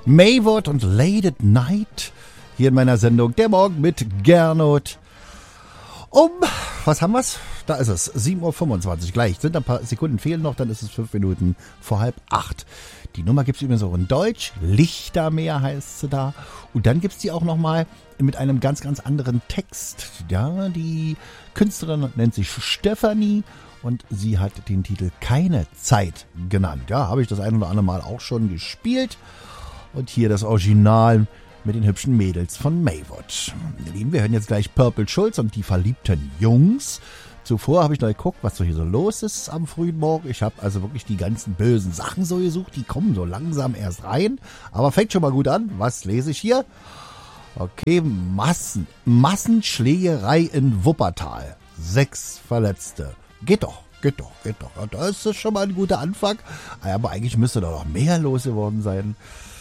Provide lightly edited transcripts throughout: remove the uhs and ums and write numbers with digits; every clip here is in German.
Maverick und Late at Night hier in meiner Sendung Der Morgen mit Gernot. Was haben wir's? Da ist es, 7.25 Uhr gleich. Sind ein paar Sekunden fehlen noch, dann ist es 5 Minuten vor 7:30. Die Nummer gibt's übrigens auch in Deutsch. Lichtermeer heißt sie da. Und dann gibt's die auch nochmal mit einem ganz, ganz anderen Text. Ja, die Künstlerin nennt sich Stefanie und sie hat den Titel Keine Zeit genannt. Ja, habe ich das ein oder andere Mal auch schon gespielt. Und hier das Original mit den hübschen Mädels von Maverick. Wir hören jetzt gleich Purple Schulz und die verliebten Jungs. Zuvor habe ich noch geguckt, was so hier so los ist am frühen Morgen. Ich habe also wirklich die ganzen bösen Sachen so gesucht. Die kommen so langsam erst rein. Aber fängt schon mal gut an. Was lese ich hier? Okay, Massenschlägerei in Wuppertal. 6 Verletzte. Geht doch. Das ist schon mal ein guter Anfang. Aber eigentlich müsste da noch mehr los gewesen sein,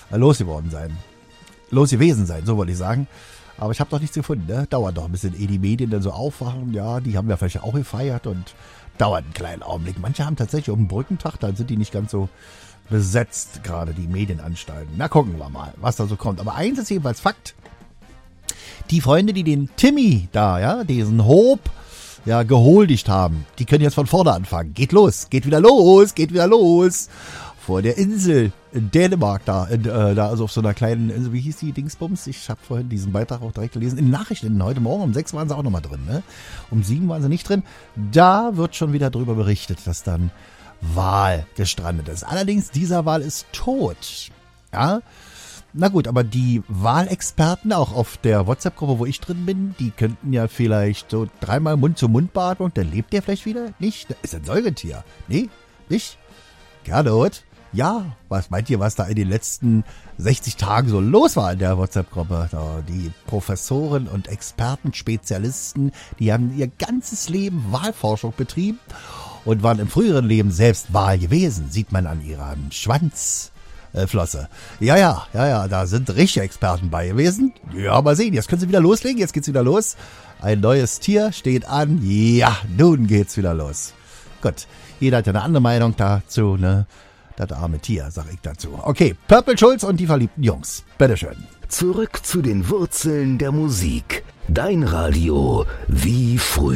so wollte ich sagen. Aber ich habe doch nichts gefunden, ne? Dauert doch ein bisschen, ehe die Medien dann so aufwachen. Ja, die haben ja vielleicht auch gefeiert und dauert einen kleinen Augenblick. Manche haben tatsächlich um den Brückentag, dann sind die nicht ganz so besetzt, gerade die Medienanstalten. Na, gucken wir mal, was da so kommt. Aber eins ist jedenfalls Fakt. Die Freunde, die den Timmy da, ja, diesen Hope, ja, gehuldigt haben, die können jetzt von vorne anfangen. Geht wieder los. Vor der Insel in Dänemark da also auf so einer kleinen Insel, wie hieß die Dingsbums? Ich habe vorhin diesen Beitrag auch direkt gelesen. In den Nachrichten heute Morgen um 6 waren sie auch nochmal drin, ne? Um 7 waren sie nicht drin. Da wird schon wieder drüber berichtet, dass dann Wal gestrandet ist. Allerdings, dieser Wal ist tot. Ja? Na gut, aber die Walexperten auch auf der WhatsApp-Gruppe, wo ich drin bin, die könnten ja vielleicht so 3-mal Mund-zu-Mund-Beatmung, dann lebt der vielleicht wieder? Nicht? Ist ein Säugetier. Nee? Nicht? Gernot? Ja, was meint ihr, was da in den letzten 60 Tagen so los war in der WhatsApp-Gruppe? Die Professoren und Experten, Spezialisten, die haben ihr ganzes Leben Wahlforschung betrieben und waren im früheren Leben selbst Wal gewesen. Sieht man an ihrem Schwanzflosse. Ja, da sind richtige Experten bei gewesen. Ja, mal sehen, jetzt können sie wieder loslegen, jetzt geht's wieder los. Ein neues Tier steht an. Ja, nun geht's wieder los. Gut, jeder hat ja eine andere Meinung dazu, ne? Das arme Tier, sag ich dazu. Okay, Purple Schulz und die verliebten Jungs. Bitteschön. Zurück zu den Wurzeln der Musik. Dein Radio wie früher.